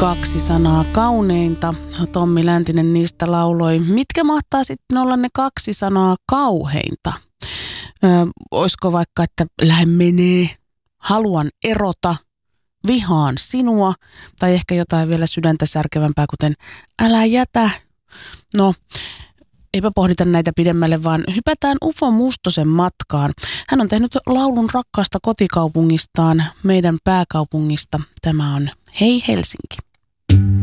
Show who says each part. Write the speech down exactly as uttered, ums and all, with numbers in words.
Speaker 1: Kaksi sanaa kauneinta. Tommi Läntinen niistä lauloi. Mitkä mahtaa sitten olla ne kaksi sanaa kauheinta? Ö, olisiko vaikka, että lähde menee, haluan erota, vihaan sinua, tai ehkä jotain vielä sydäntä särkevämpää, kuten älä jätä. No, eipä pohdita näitä pidemmälle, vaan hypätään Ufo Mustosen matkaan. Hän on tehnyt laulun rakkaasta kotikaupungistaan, meidän pääkaupungista. Tämä on Hei Helsinki.